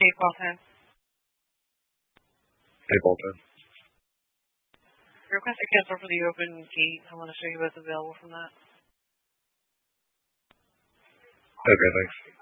Hey, Paul time. Hey, Bolton. Request a cancel for the open gate. I want to show you what's available from that. Okay, thanks.